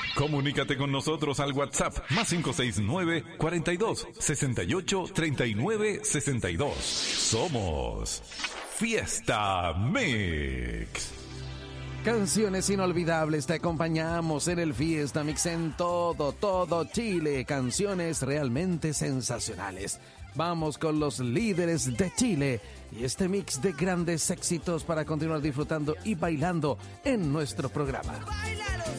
Comunícate con nosotros al WhatsApp más 569-42-68-39-62. Somos Fiesta Mix. Canciones inolvidables, te acompañamos en el Fiesta Mix en todo Chile. Canciones realmente sensacionales. Vamos con los líderes de Chile y este mix de grandes éxitos para continuar disfrutando y bailando en nuestro programa. ¡Báilalo!